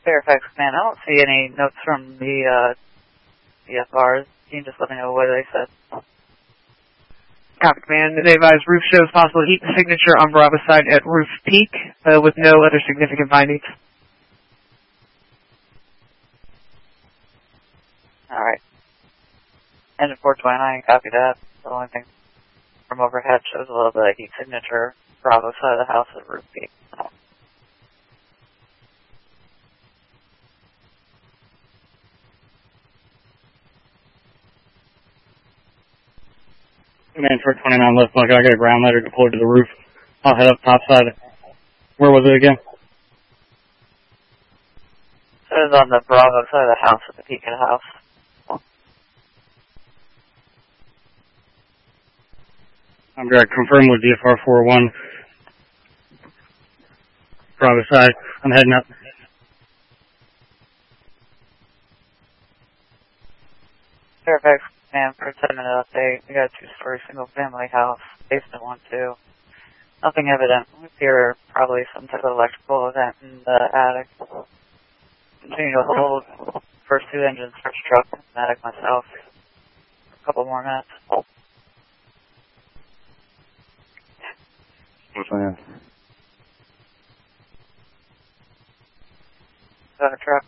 Fairfax Command, I don't see any notes from the CFRs. Can you just let me know what they said? Copy, Command. They advise roof shows possible heat signature on Bravo side at roof peak with no other significant findings. Alright. Engine 429, copy that. The only thing from overhead shows a little bit of heat signature. Bravo side of the house at roof peak. Command 429 left block, I got a ground ladder deployed to the roof. I'll head up top side. Where was it again? It was on the Bravo side of the house at the peak of the house. I'm going to confirm with DFR 401. Bravo side. I'm heading up. Fairfax Command for a 10-minute update. We got a 2-story single-family house, basement 1, 2. Nothing evident. We fear probably some type of electrical event in the attic. Continue to hold. First 2 engines, search truck, medic myself. A couple more minutes. Plan. Got a truck.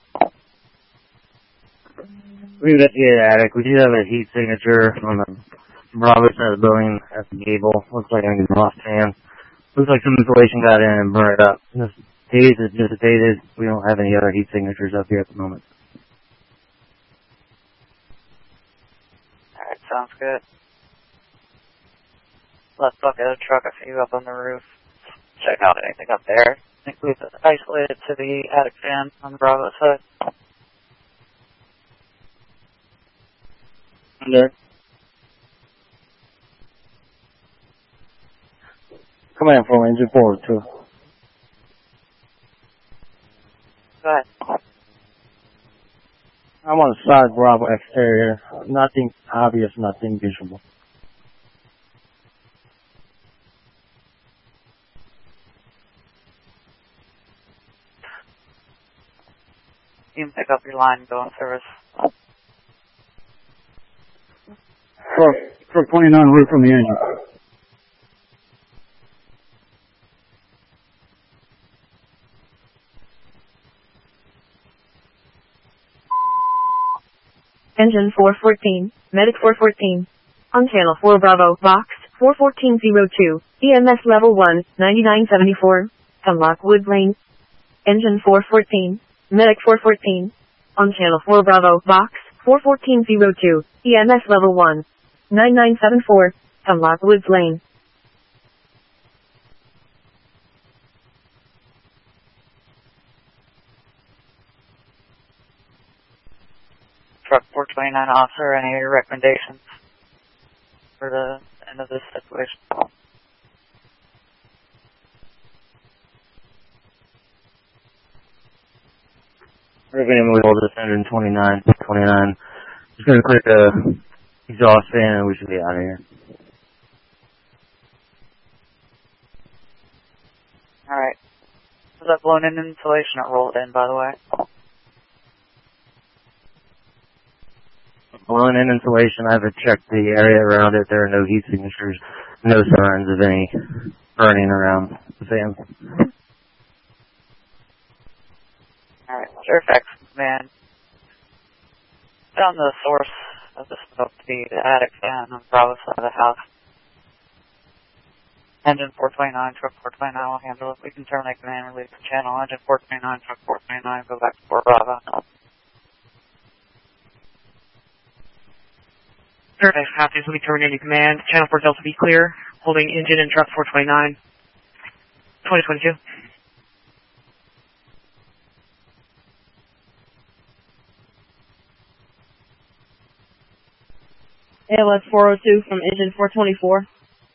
We got the attic. We do have a heat signature on the Bravo side of the building at the gable. Looks like I'm getting lost fan. Looks like some insulation got in and burned it up. This haze is dissipated. We don't have any other heat signatures up here at the moment. Alright, sounds good. Left bucket of the truck, I see you up on the roof. Check out anything up there. I think we've isolated to the attic fan on the Bravo side. Under. Command from engine forward, too. Go ahead. I'm on the side Bravo exterior. Nothing obvious, nothing visual. You can pick up your line and go in service. Truck 29 route from the engine. Engine 414, Medic 414. On channel 4 Bravo, box 41402, EMS level 1, 9974, Hemlock Woods Lane. Engine 414, Medic 414. On channel 4 Bravo, box 41402, EMS level 1, 9974, Hemlock Woods Lane. Truck 429 officer, any recommendations for the end of this situation? Riveting wheel this 129, 29. Just gonna click the exhaust fan and we should be out of here. Alright. Was that blown in insulation or rolled in, by the way? Blown in insulation, I haven't checked the area around it. There are no heat signatures, no signs of any burning around the fan. Alright, Fairfax, man. Found the source of the smoke to be the attic fan on the Bravo side of the house. Engine 429, truck 429 will handle it. We can terminate command and release the channel. Engine 429, truck 429, go back to 4 Bravo. Fairfax copies, will be terminating command. Channel 4 Delta be clear. Holding engine and truck 429. 2022. ALS 402 from engine 424.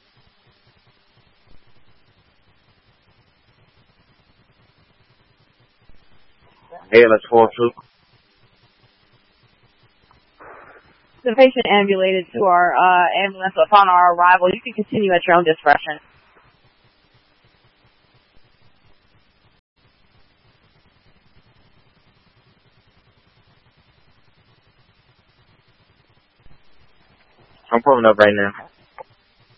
ALS 402. The patient ambulated to our ambulance upon our arrival. You can continue at your own discretion. I'm pulling up right now.